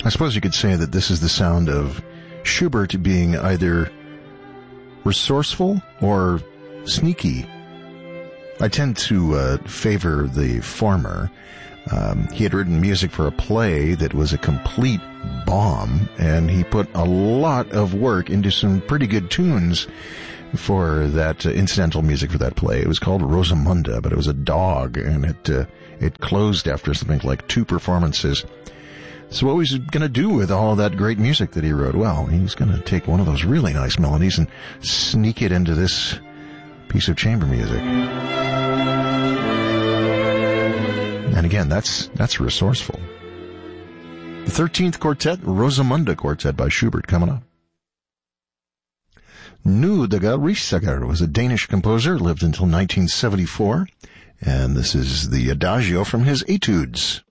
I suppose you could say that this is the sound of Schubert being either resourceful or sneaky. I tend to favor the former. He had written music for a play that was a complete bomb, and he put a lot of work into some pretty good tunes for that incidental music for that play. It was called Rosamunda, but it was a dog, and it closed after something like 2 performances. So what was he going to do with all of that great music that he wrote? Well, he was going to take one of those really nice melodies and sneak it into this piece of chamber music. And again, that's resourceful. The 13th Quartet, Rosamunda Quartet by Schubert, coming up. Knud Rissager was a Danish composer, lived until 1974, and this is the Adagio from his Etudes.